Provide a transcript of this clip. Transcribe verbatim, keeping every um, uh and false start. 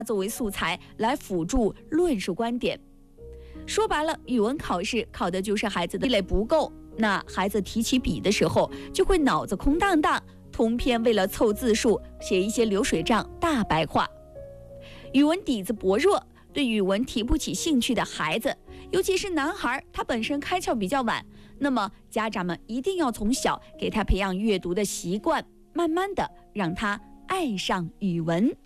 作为素材来辅助论述观点。说白了，语文考试考的就是孩子的积累不够，那孩子提起笔的时候就会脑子空荡荡，通篇为了凑字数写一些流水账大白话。语文底子薄弱，对语文提不起兴趣的孩子，尤其是男孩，他本身开窍比较晚，那么家长们一定要从小给他培养阅读的习惯，慢慢的让他爱上语文。